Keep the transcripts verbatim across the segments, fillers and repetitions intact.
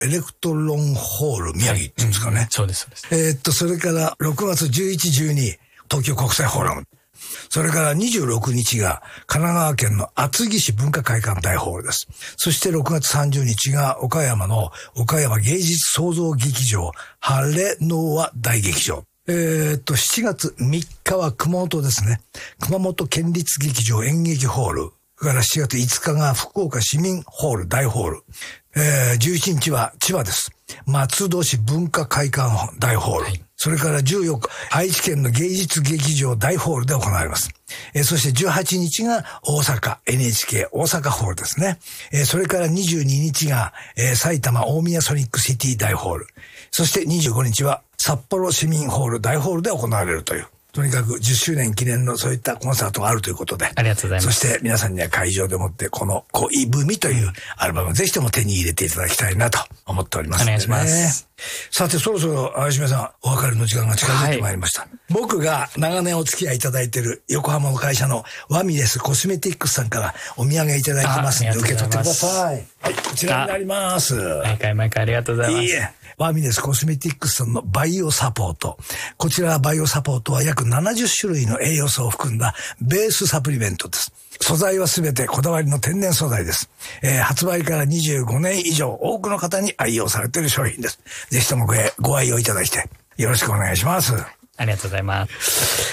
エレクトロンホール宮城っていうんですかね。はい、うん、 そうです、そうです。 えー、っと、それからろくがつじゅういち、じゅうに、東京国際フォーラム。それからにじゅうろくにちが神奈川県の厚木市文化会館大ホールです。そしてろくがつさんじゅうにちが岡山の岡山芸術創造劇場晴れの輪大劇場。えー、っと、しちがつみっかは熊本ですね。熊本県立劇場演劇ホール。それからしちがついつかが福岡市民ホール大ホール。えー、じゅういちにちは千葉です。松戸市文化会館大ホール。はい、それからじゅうよっか、愛知県の芸術劇場大ホールで行われます。えー、そしてじゅうはちにちが大阪 エヌエイチケー 大阪ホールですね。えー、それからにじゅうににちが、えー、埼玉大宮ソニックシティ大ホール。そしてにじゅうごにちは札幌市民ホール大ホールで行われるという。とにかくじゅっしゅうねん記念のそういったコンサートがあるということで。 ありがとうございます。 そして皆さんには会場でもってこの恋文というアルバムをぜひとも手に入れていただきたいなと思っておりますのでね。 お願いします。 さてそろそろ林目さんお別れの時間が近づいてまいりました。はい、僕が長年お付き合いいただいている横浜の会社のワミレスコスメティックスさんからお土産いただいてますので受け取ってください。はい、こちらになります。 毎回毎回ありがとうございます。いいえ。 ワミネスコスメティックスさんのバイオサポート。こちらバイオサポートは約ななじゅっしゅるいの栄養素を含んだベースサプリメントです。素材はすべてこだわりの天然素材です。えー、発売からにじゅうごねん以上多くの方に愛用されている商品です。ぜひとも ご, ご愛用いただきてよろしくお願いします。 ありがとうございます。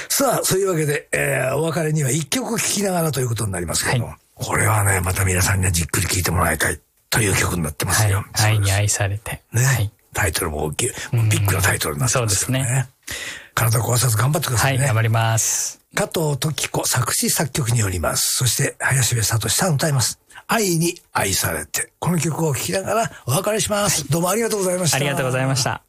さあ、そういうわけで、えー、お別れにはいっきょく聴きながらということになりますけども、はい、これはね、また皆さんにはじっくり聴いてもらいたいという曲になってますよ。 はい、愛に愛されて。 ね。 はい、 タイトルも大きい、もうビッグなタイトルになってますよね。そうですね。体壊さず頑張ってくださいね。 はい、頑張ります。 加藤時子作詞作曲によります。そして林部聡さん歌います。愛に愛されて。この曲を聴きながらお別れします。はい、どうもありがとうございました。 ありがとうございました。